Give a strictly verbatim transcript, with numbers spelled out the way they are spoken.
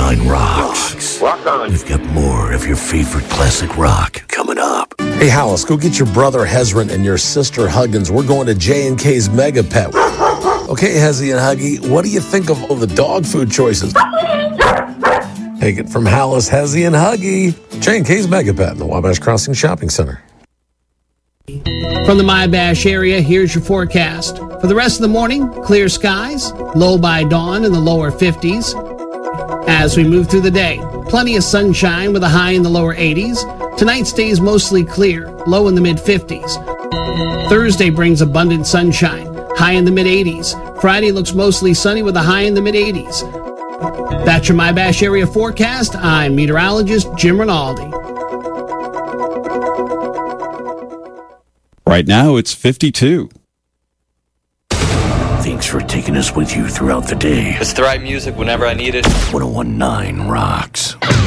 nine rocks. Rock on. We've got more of your favorite classic rock coming up. Hey, Hollis, go get your brother Hezron and your sister Huggins. We're going to J and K's Mega Pet. Okay, Hezzy and Huggy, what do you think of all the dog food choices? Take it from Hollis, Hezzy, and Huggy. J and K's Mega Pet in the Wabash Crossing Shopping Center. From the Wabash area, here's your forecast. For the rest of the morning, clear skies, low by dawn in the lower fifties. As we move through the day, plenty of sunshine with a high in the lower eighties. Tonight stays mostly clear, low in the mid fifties. Thursday brings abundant sunshine, high in the mid eighties. Friday looks mostly sunny with a high in the mid eighties. That's your Wabash area forecast. I'm meteorologist Jim Rinaldi. Right now, it's fifty-two. Thanks for taking us with you throughout the day. It's the right music whenever I need it. one oh one point nine rocks.